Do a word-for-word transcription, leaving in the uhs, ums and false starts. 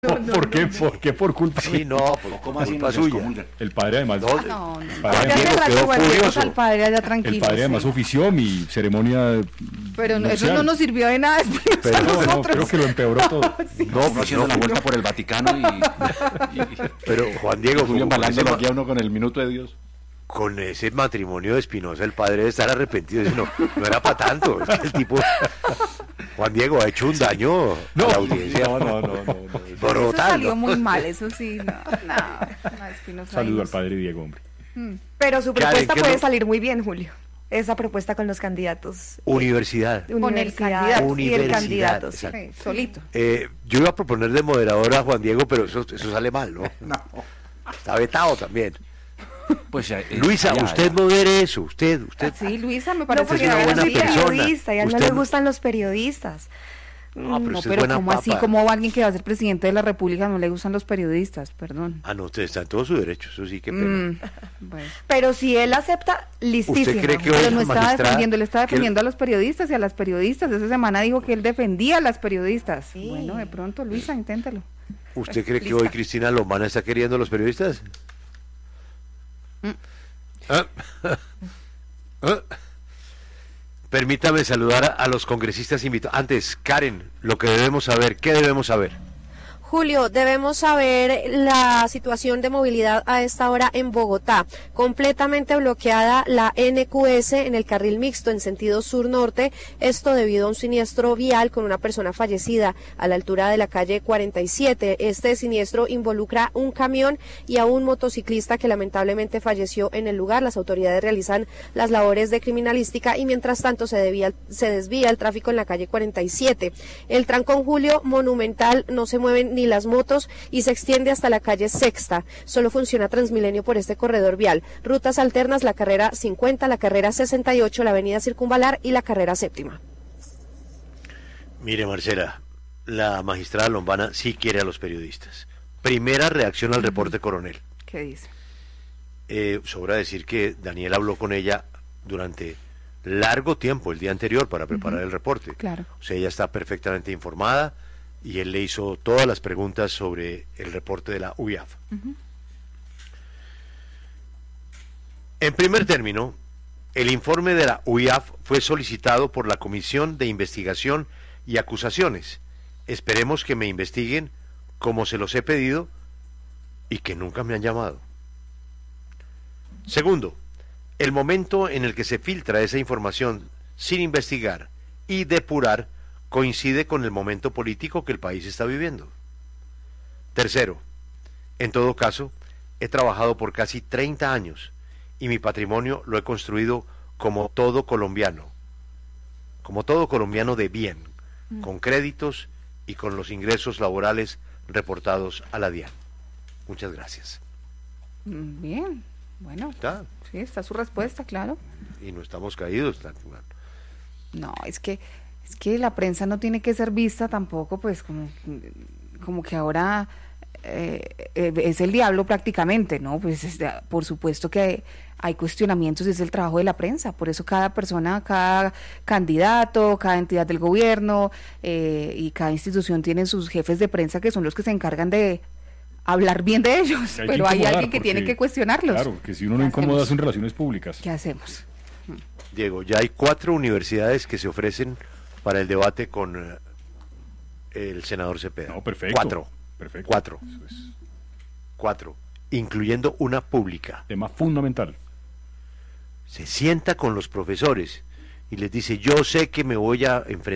No, no, ¿Por qué? no, no. ¿Por qué por culpa Sí, no, por ¿Cómo así culpa nos suya. excomulgan? El padre además, No, el No, no. padre, Ya hace Diego rato quedó volvemos furioso. al padre allá tranquilo. padre además sí. ofició mi ceremonia Pero no, eso nupcial. no nos sirvió de nada después Pero a No, no, nosotros. creo que lo empeoró todo. Sí. No, Uno haciendo la vuelta por el Vaticano y, y, y pero Juan Diego, Julio con, con ese, embalándolo ma- aquí a uno con el minuto de Dios. con ese matrimonio de Espinosa, el padre debe estar arrepentido. Dice, no, no era para tanto. Es que el tipo, Juan Diego, ha hecho un daño a la audiencia. No, no, no, no, no. Eso Brutal, salió ¿no? muy mal, eso sí. No, no, no, es que no Saludo al sabemos. padre Diego, hombre. Pero su Karen, propuesta ¿qué puede no? salir muy bien, Julio. Esa propuesta con los candidatos. Universidad. Con el Universidad candidato. y el Universidad, candidato. sí. exacto. Sí, solito. Eh, yo iba a proponer de moderador a Juan Diego, pero eso, eso sale mal, ¿no? No. Está vetado también. Pues ya, eh, Luisa, allá, usted allá. modere eso, usted, usted. Sí, Luisa, me No, parece porque es una yo buena no soy persona. periodista, y a él no Usted le no- gustan los periodistas. Ah, pero No, usted es pero buena ¿cómo así? papa. ¿Cómo a alguien que va a ser presidente de la República no le gustan los periodistas? Perdón. Ah, no, usted está en todo su derecho, eso sí, qué pena. Mm, bueno. Pero si él acepta, listísimo. cree que hoy- Pero la no estaba magistrada defendiendo, él estaba que- defendiendo a los periodistas y a las periodistas. Esa semana dijo que él defendía a las periodistas. Sí. Bueno, de pronto, Luisa, inténtalo. ¿Usted cree que Lista. hoy Cristina Lombana está queriendo a los periodistas? Mm. Ah. Ah. Permítame saludar a, a los congresistas invitados. Antes, Karen, lo que debemos saber, ¿qué debemos saber? Julio, debemos saber la situación de movilidad a esta hora en Bogotá. Completamente bloqueada la N Q S en el carril mixto en sentido sur-norte. Esto debido a un siniestro vial con una persona fallecida a la altura de la calle cuarenta y siete. Este siniestro involucra un camión y a un motociclista que lamentablemente falleció en el lugar. Las autoridades realizan las labores de criminalística y mientras tanto se, debía, se desvía el tráfico en la calle cuarenta y siete. El trancón, Julio, monumental, no se mueven ni las motos y se extiende hasta la calle Sexta. Solo funciona Transmilenio por este corredor vial. Rutas alternas, la carrera cincuenta, la carrera sesenta y ocho, la avenida Circunvalar y la carrera séptima. Mire, Marcela, la magistrada Lombana sí quiere a los periodistas. Primera reacción al reporte coronel. ¿Qué dice? Eh, sobra decir que Daniel habló con ella durante largo tiempo el día anterior para preparar el reporte. Claro. O sea, ella está perfectamente informada y él le hizo todas las preguntas sobre el reporte de la U I A F. Ujú. En primer término, el informe de la U I A F fue solicitado por la Comisión de Investigación y Acusaciones. Esperemos que me investiguen como se los he pedido y que nunca me han llamado. Segundo, el momento en el que se filtra esa información sin investigar y depurar coincide con el momento político que el país está viviendo. Tercero, en todo caso, he trabajado por casi treinta años y mi patrimonio lo he construido como todo colombiano, como todo colombiano de bien, mm. con créditos y con los ingresos laborales reportados a la DIAN. Muchas gracias. Bien, bueno. ¿Está? Sí, está su respuesta, claro. Y no estamos caídos. Está... No, es que es que la prensa no tiene que ser vista tampoco, pues como, como que ahora eh, eh, es el diablo prácticamente, ¿no? Pues es de, por supuesto que hay, hay cuestionamientos, es el trabajo de la prensa, por eso cada persona, cada candidato, cada entidad del gobierno eh, y cada institución tienen sus jefes de prensa que son los que se encargan de hablar bien de ellos, Hay pero que hay alguien incomodar, que tiene porque, que cuestionarlos. Claro, que si uno no incomoda son relaciones públicas. ¿Qué hacemos? Diego, ya hay cuatro universidades que se ofrecen para el debate con uh, el senador Cepeda. No, perfecto. Cuatro. Perfecto. Cuatro. Eso es Cuatro. Incluyendo una pública. tema fundamental. Se sienta con los profesores y les dice, yo sé que me voy a enfrentar